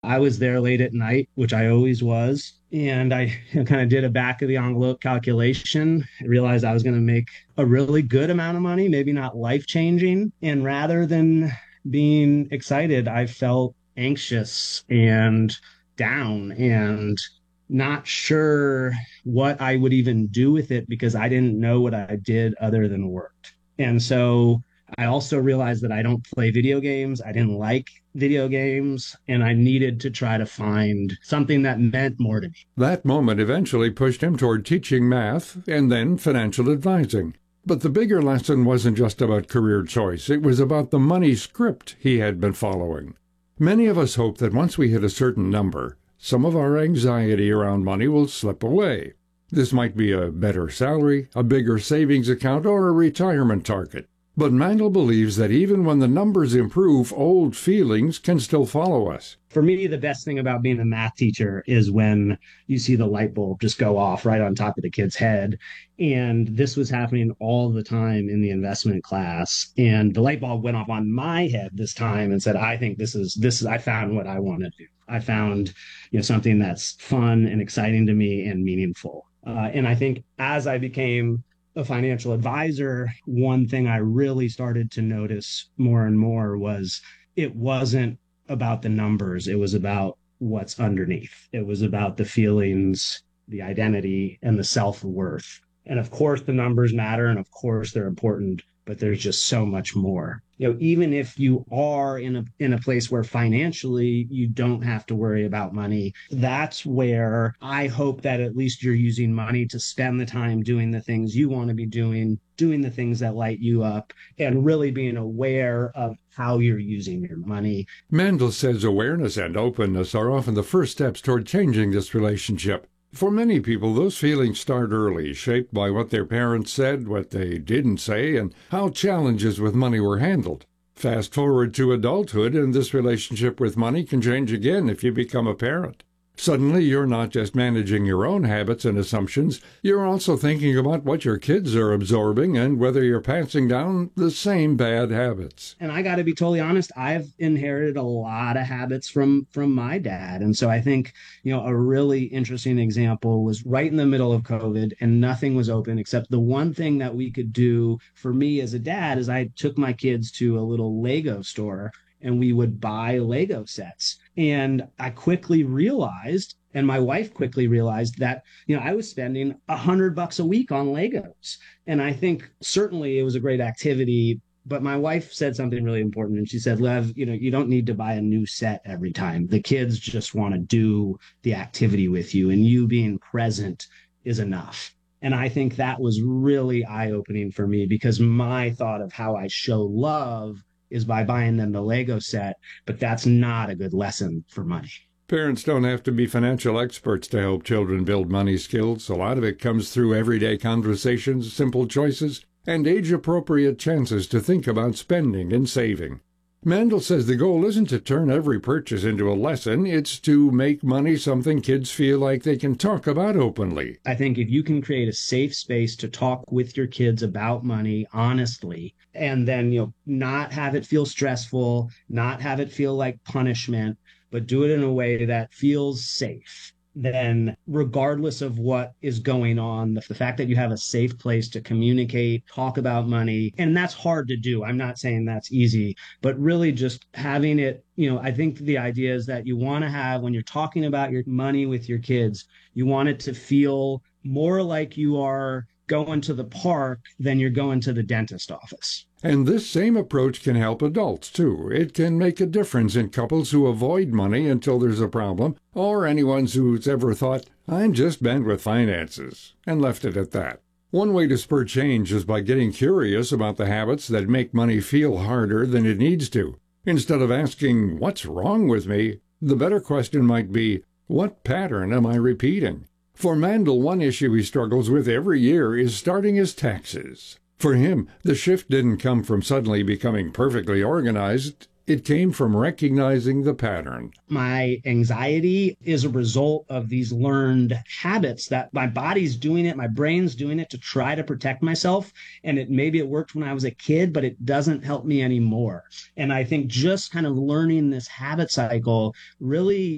I was there late at night, which I always was. And I kind of did a back of the envelope calculation. I realized I was going to make a really good amount of money, maybe not life changing. And rather than being excited, I felt anxious and down and not sure what I would even do with it because I didn't know what I did other than worked. And so I also realized that I don't play video games. I didn't like video games, and I needed to try to find something that meant more to me. That moment eventually pushed him toward teaching math and then financial advising. But the bigger lesson wasn't just about career choice, it was about the money script he had been following. Many of us hope that once we hit a certain number, some of our anxiety around money will slip away. This might be a better salary, a bigger savings account, or a retirement target. But Mandel believes that even when the numbers improve, old feelings can still follow us. For me, the best thing about being a math teacher is when you see the light bulb just go off right on top of the kid's head. And this was happening all the time in the investment class. And the light bulb went off on my head this time and said, I think this is, I found what I want to do. I found, something that's fun and exciting to me and meaningful. And I think as I became a financial advisor, one thing I really started to notice more and more was it wasn't about the numbers. It was about what's underneath. It was about the feelings, the identity, and the self-worth. And of course, the numbers matter, and of course, they're important, but there's just so much more. Even if you are in a place where financially you don't have to worry about money, that's where I hope that at least you're using money to spend the time doing the things you want to be doing the things that light you up, and really being aware of how you're using your money. Mandel says awareness and openness are often the first steps toward changing this relationship. For many people, those feelings start early, shaped by what their parents said, what they didn't say, and how challenges with money were handled. Fast forward to adulthood, and this relationship with money can change again if you become a parent. Suddenly, you're not just managing your own habits and assumptions, you're also thinking about what your kids are absorbing and whether you're passing down the same bad habits. And I got to be totally honest, I've inherited a lot of habits from my dad. And so I think, a really interesting example was right in the middle of COVID and nothing was open except the one thing that we could do for me as a dad is I took my kids to a little Lego store and we would buy Lego sets. And I quickly realized, and my wife quickly realized that, I was spending $100 a week on Legos. And I think certainly it was a great activity, but my wife said something really important. And she said, Lev, you don't need to buy a new set every time. The kids just want to do the activity with you, and you being present is enough. And I think that was really eye-opening for me because my thought of how I show love is by buying them the Lego set, but that's not a good lesson for money. Parents don't have to be financial experts to help children build money skills. A lot of it comes through everyday conversations, simple choices, and age-appropriate chances to think about spending and saving. Mandel says the goal isn't to turn every purchase into a lesson, it's to make money something kids feel like they can talk about openly. I think if you can create a safe space to talk with your kids about money honestly, and then, not have it feel stressful, not have it feel like punishment, but do it in a way that feels safe, then regardless of what is going on, the fact that you have a safe place to communicate, talk about money, and that's hard to do. I'm not saying that's easy, but really just having it, I think the idea is that you want to have, when you're talking about your money with your kids, you want it to feel more like you are going to the park than you're going to the dentist office. And this same approach can help adults, too. It can make a difference in couples who avoid money until there's a problem, or anyone who's ever thought, I'm just bad with finances, and left it at that. One way to spur change is by getting curious about the habits that make money feel harder than it needs to. Instead of asking, what's wrong with me? The better question might be, what pattern am I repeating? For Mandel, one issue he struggles with every year is starting his taxes. For him, the shift didn't come from suddenly becoming perfectly organized. It came from recognizing the pattern. My anxiety is a result of these learned habits that my body's doing it, my brain's doing it to try to protect myself. And maybe it worked when I was a kid, but it doesn't help me anymore. And I think just kind of learning this habit cycle really